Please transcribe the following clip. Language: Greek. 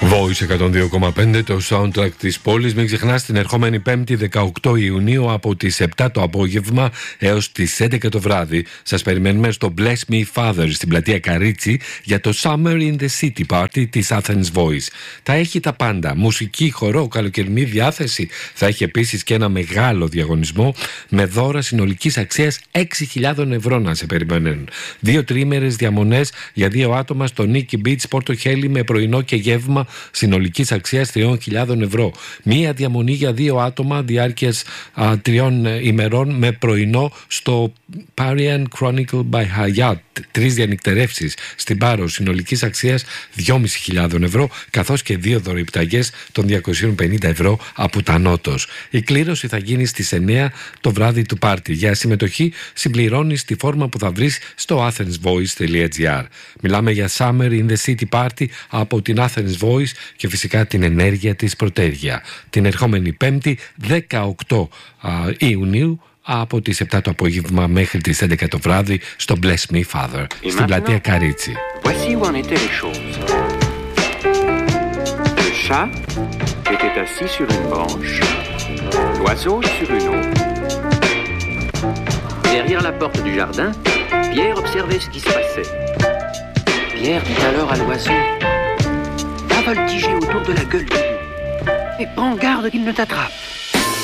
Voice 102,5, το soundtrack της πόλης. Μην ξεχνάς, την ερχόμενη Πέμπτη 18 Ιουνίου από τις 7 το απόγευμα έως τις 11 το βράδυ σας περιμένουμε στο Bless Me Father στην πλατεία Καρίτσι για το Summer in the City Party της Athens Voice. Θα έχει τα πάντα, μουσική, χορό, καλοκαιρινή διάθεση. Θα έχει επίσης και ένα μεγάλο διαγωνισμό με δώρα συνολικής αξίας 6.000 ευρώ να σε περιμένουν. 2 τριήμερες διαμονές για 2 άτομα στο Nikki Beach, Πόρτο Χέλη με πρωινό και γεύμα συνολικής αξίας 3.000 ευρώ. Μία διαμονή για 2 άτομα διάρκειας 3 ημερών με πρωινό στο Parian Chronicle by Hyatt. 3 διανυκτερεύσεις στην Πάρο συνολικής αξίας 2.500 ευρώ, καθώς και 2 δωρεπιταγές των 250 ευρώ από τα Νότος. Η κλήρωση θα γίνει στις 9 το βράδυ του πάρτι. Για συμμετοχή συμπληρώνεις τη φόρμα που θα βρεις στο athensvoice.gr. Μιλάμε για Summer in the City Party από την Athens Voice και φυσικά την ενέργεια της πρωτέργεια. Την ερχόμενη Πέμπτη 18 Ιουνίου από τις 7 το απόγευμα μέχρι τις 11 το βράδυ στο Bless Me Father στην πλατεία Καρίτσι. Voici où en étaient les choses. Le chat était assis sur une branche, l'oiseau sur une autre. Derrière la porte du jardin, Pierre observait ce qui se passait. Pierre dit alors à l'oiseau: va voltiger autour de la gueule du loup, et prends garde qu'il ne t'attrape.